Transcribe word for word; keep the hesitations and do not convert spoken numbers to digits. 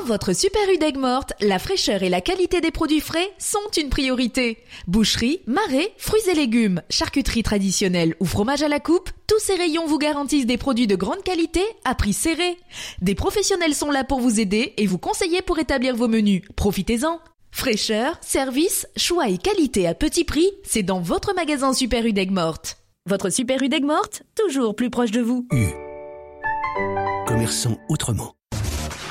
votre Super U d'Aigues Mortes, la fraîcheur et la qualité des produits frais sont une priorité. Boucherie, marais, fruits et légumes, charcuterie traditionnelle ou fromage à la coupe, tous ces rayons vous garantissent des produits de grande qualité à prix serré. Des professionnels sont là pour vous aider et vous conseiller pour établir vos menus. Profitez-en. Fraîcheur, service, choix et qualité à petit prix, c'est dans votre magasin Super U d'Aigues Mortes. Votre Super U d'Aigues Mortes, toujours plus proche de vous. U. Commerçons autrement.